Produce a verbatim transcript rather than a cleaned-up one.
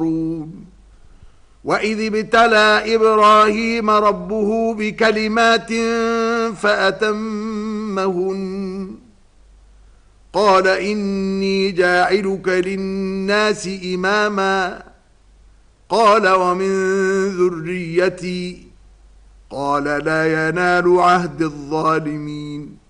وَإِذِ ابْتَلَى إِبْرَاهِيمَ رَبُّهُ بِكَلِمَاتٍ فَأَتَمَّهُنَّ قَالَ إِنِّي جَاعِلُكَ لِلنَّاسِ إِمَامًا قَالَ وَمِنْ ذُرِّيَّتِي قَالَ لَا يَنَالُ عَهْدِ الظَّالِمِينَ